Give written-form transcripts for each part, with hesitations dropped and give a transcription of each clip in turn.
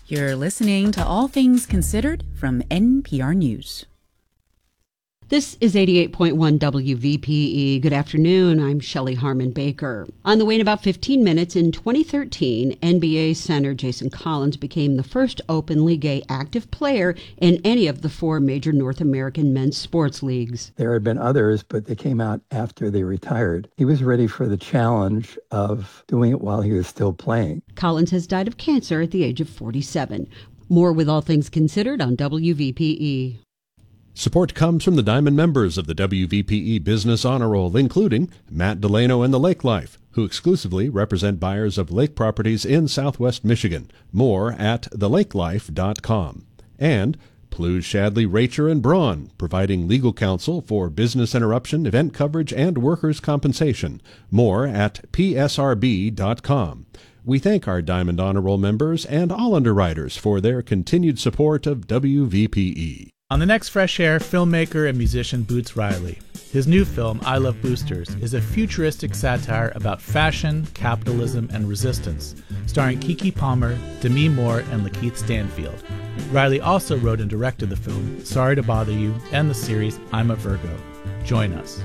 You're listening to All Things Considered from NPR News. This is 88.1 WVPE. Good afternoon. I'm Shelley Harmon Baker. On the way in about 15 minutes, in 2013, NBA center Jason Collins became the first openly gay active player in any of the four major North American men's sports leagues. There had been others, but they came out after they retired. He was ready for the challenge of doing it while he was still playing. Collins has died of cancer at the age of 47. More with All Things Considered on WVPE. Support comes from the Diamond members of the WVPE Business Honor Roll, including Matt Delano and the Lake Life, who exclusively represent buyers of lake properties in Southwest Michigan. More at thelakelife.com. And Plews, Shadley, Racher, and Braun, providing legal counsel for business interruption, event coverage, and workers' compensation. More at psrb.com. We thank our Diamond Honor Roll members and all underwriters for their continued support of WVPE. On the next Fresh Air, filmmaker and musician Boots Riley. His new film, I Love Boosters, is a futuristic satire about fashion, capitalism, and resistance, starring Keke Palmer, Demi Moore, and Lakeith Stanfield. Riley also wrote and directed the film Sorry to Bother You and the series I'm a Virgo. Join us.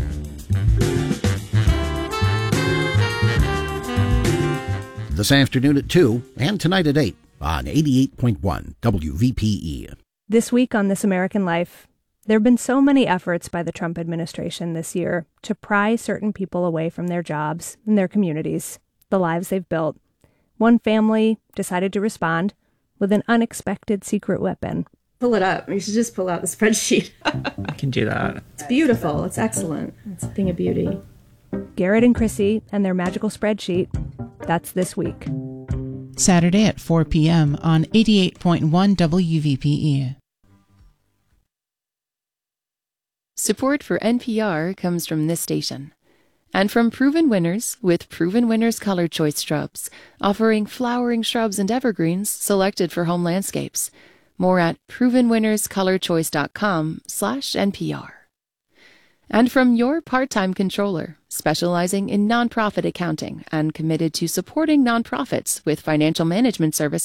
This afternoon at 2 and tonight at 8 on 88.1 WVPE. This week on This American Life, there have been so many efforts by the Trump administration this year to pry certain people away from their jobs and their communities, the lives they've built. One family decided to respond with an unexpected secret weapon. Pull it up. You should just pull out the spreadsheet. I can do that. It's beautiful. It's excellent. It's a thing of beauty. Garrett and Chrissy and their magical spreadsheet. That's this week. Saturday at 4 p.m. on 88.1 WVPE. Support for NPR comes from this station and from Proven Winners with Proven Winners Color Choice Shrubs, offering flowering shrubs and evergreens selected for home landscapes. More at provenwinnerscolorchoice.com/NPR. And from Your Part-Time Controller, specializing in nonprofit accounting and committed to supporting nonprofits with financial management services